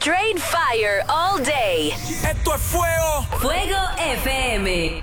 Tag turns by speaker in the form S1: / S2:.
S1: Straight fire all day.
S2: Esto es fuego.
S1: Fuego FM.